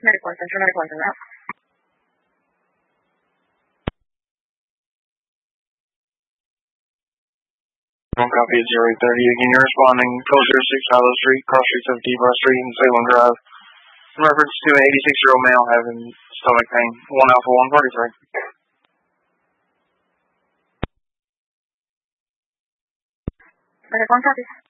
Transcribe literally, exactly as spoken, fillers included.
Medical Center, Medical Center. One copy at zero eight thirty. Again, you're responding. twelve oh six Tyler Street, cross streets of Depot Street and Salem Drive. In reference to an eighty-six-year-old male having stomach pain. one Alpha one forty-three. Medical Center.